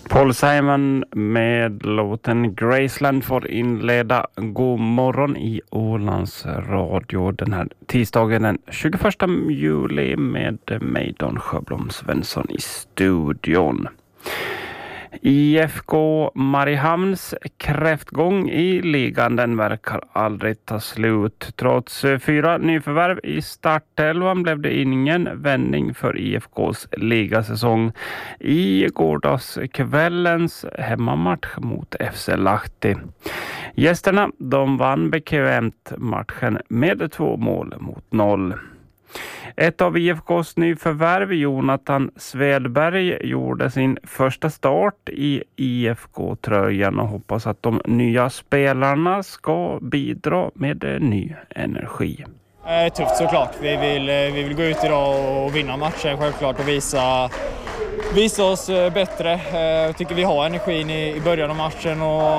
Paul Simon med låten Graceland får inleda God morgon i Ålands radio den här tisdagen den 21 juli med mig Don Sjöblom Svensson i studion. IFK Mariehamns kräftgång i ligan den verkar aldrig ta slut. Trots 4 nyförvärv i startelvan blev det ingen vändning för IFKs ligasäsong i gårdagskvällens hemmamatch mot FC Lahti. Gästerna de vann bekvämt matchen med 2-0. Ett av IFKs nyförvärv, Jonathan Svedberg, gjorde sin första start i IFK-tröjan och hoppas att de nya spelarna ska bidra med ny energi. Tufft såklart. Vi vill gå ut idag och vinna matchen självklart och visa oss bättre. Jag tycker vi har energin i början av matchen och